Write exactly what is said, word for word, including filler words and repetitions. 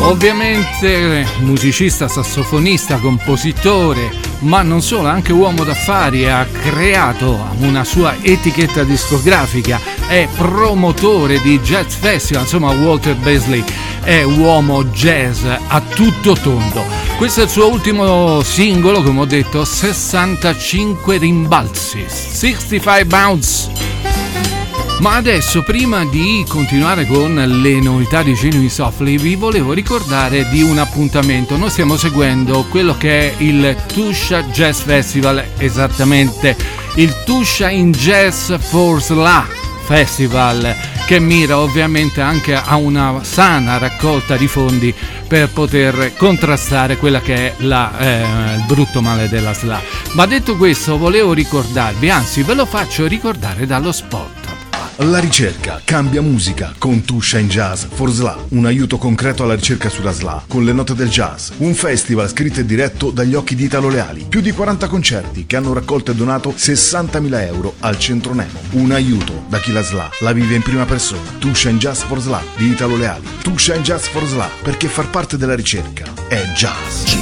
Ovviamente musicista, sassofonista, compositore, ma non solo, anche uomo d'affari, ha creato una sua etichetta discografica, è promotore di jazz festival, insomma Walter Beasley è uomo jazz a tutto tondo. Questo è il suo ultimo singolo, come ho detto, sessantacinque rimbalzi, sessantacinque bounce. Ma adesso, prima di continuare con le novità di Genuine Softly, vi volevo ricordare di un appuntamento. Noi stiamo seguendo quello che è il Tuscia Jazz Festival, esattamente il Tuscia in Jazz for Sla Festival, che mira ovviamente anche a una sana raccolta di fondi per poter contrastare quella che è la, eh, il brutto male della S L A. Ma detto questo, volevo ricordarvi, anzi ve lo faccio ricordare dallo spot. La ricerca cambia musica con Tuscia in Jazz for S L A, un aiuto concreto alla ricerca sulla S L A con le note del jazz, un festival scritto e diretto dagli occhi di Italo Leali, più di quaranta concerti che hanno raccolto e donato sessantamila euro al Centro Nemo, un aiuto da chi la S L A la vive in prima persona. Tuscia in Jazz for S L A di Italo Leali, Tuscia in Jazz for S L A, perché far parte della ricerca è jazz.